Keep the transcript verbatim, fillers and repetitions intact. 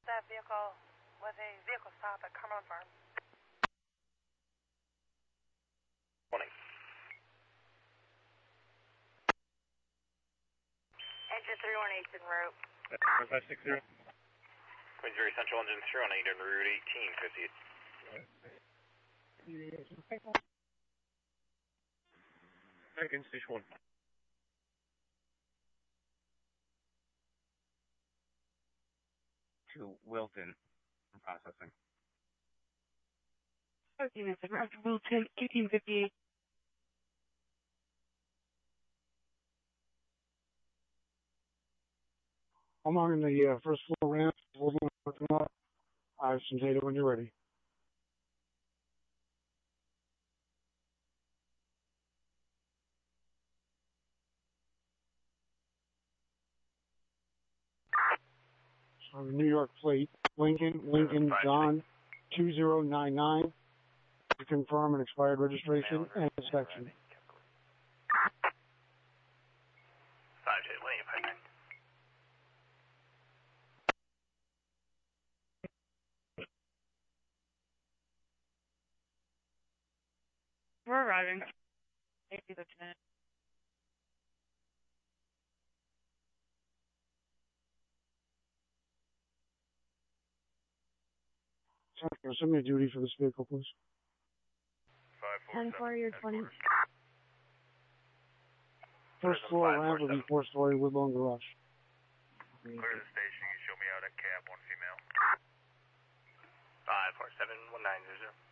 That vehicle was a vehicle stop at Cumberland Farms. twenty. Engine three one eight en route. one five six zero. Queen Zero Central Engine three one eight en route eighteen fifty-eight. Second station one. To Wilton. Processing. thirteen minutes after Wilton, eighteen fifty-eight. I'm on the uh, first floor ramp. Holding on parking lot. I have some data when you're ready. So New York plate, Lincoln, Lincoln, John, two zero nine nine. To confirm an expired registration and inspection. five eight one eight five nine. We're arriving. Thank you, Lieutenant. Sorry, send me a duty for this vehicle, please. ten four, you're twenty. First floor ramp will be four-story Woodlawn Garage. Clear the station. You show me out at cab one female. five four seven one nine zero zero.